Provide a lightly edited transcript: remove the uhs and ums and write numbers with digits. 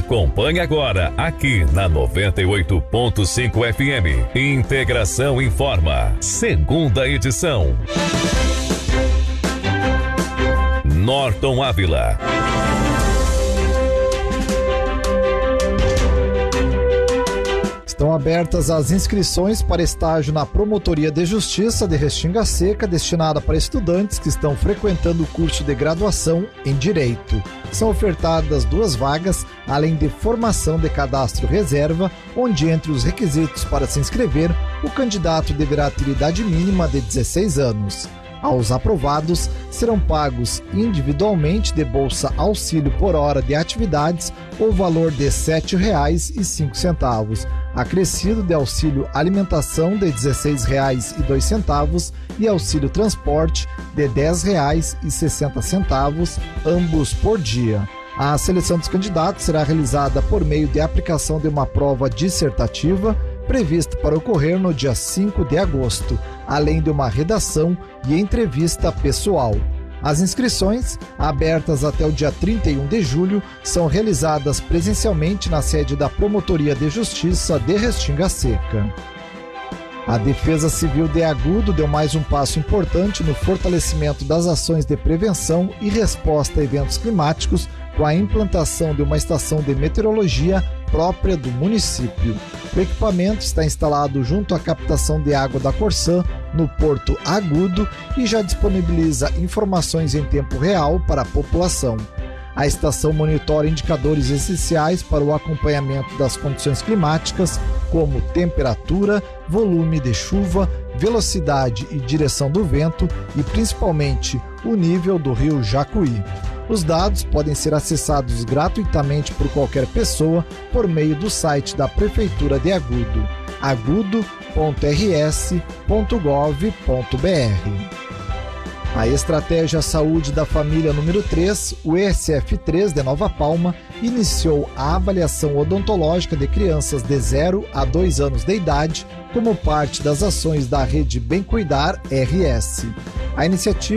Acompanhe agora, aqui na 98.5 FM. Integração Informa, segunda edição. Norton Ávila. Estão abertas as inscrições para estágio na Promotoria de Justiça de Restinga Seca, destinada para estudantes que estão frequentando o curso de graduação em Direito. São ofertadas 2 vagas, além de formação de cadastro reserva, onde entre os requisitos para se inscrever, o candidato deverá ter idade mínima de 16 anos. Aos aprovados, serão pagos individualmente de bolsa auxílio por hora de atividades o valor de R$ 7,05, acrescido de auxílio alimentação de R$ 16,02 e auxílio transporte de R$ 10,60, ambos por dia. A seleção dos candidatos será realizada por meio de aplicação de uma prova dissertativa prevista para ocorrer no dia 5 de agosto, além de uma redação e entrevista pessoal. As inscrições, abertas até o dia 31 de julho, são realizadas presencialmente na sede da Promotoria de Justiça de Restinga Seca. A Defesa Civil de Agudo deu mais um passo importante no fortalecimento das ações de prevenção e resposta a eventos climáticos com a implantação de uma estação de meteorologia própria do município. O equipamento está instalado junto à captação de água da Corsã, no Porto Agudo, e já disponibiliza informações em tempo real para a população. A estação monitora indicadores essenciais para o acompanhamento das condições climáticas, como temperatura, volume de chuva, velocidade e direção do vento e, principalmente, o nível do rio Jacuí. Os dados podem ser acessados gratuitamente por qualquer pessoa por meio do site da Prefeitura de Agudo, agudo.rs.gov.br. A Estratégia Saúde da Família número 3, o ESF3 de Nova Palma, iniciou a avaliação odontológica de crianças de 0 a 2 anos de idade como parte das ações da Rede Bem Cuidar RS. A iniciativa